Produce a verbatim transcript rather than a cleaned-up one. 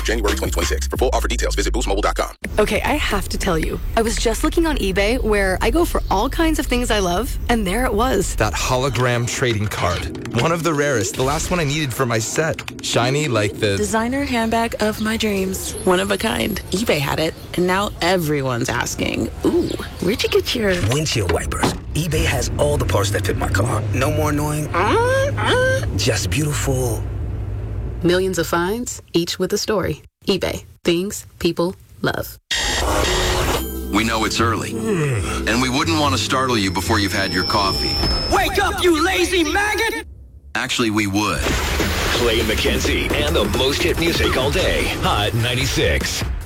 January twenty twenty-six. For full offer details, visit boost mobile dot com. Okay, I have to tell you, I was just looking on eBay where I go for all kinds of things I love, and there it was. That hologram trading card. One of the rarest. The last one I needed for my set. Shiny like the... designer handbag of my dreams. One of a kind. eBay had it, and now everyone's asking, ooh, where'd you get your... windshield wipers. eBay has all the parts that fit my car. No more annoying... Uh, uh, just beautiful... Millions of finds, each with a story. eBay. Things people love. We know it's early, and we wouldn't want to startle you before you've had your coffee. Wake up, you lazy maggot! Actually, we would. Clay McKenzie and the most hit music all day. Hot ninety-six.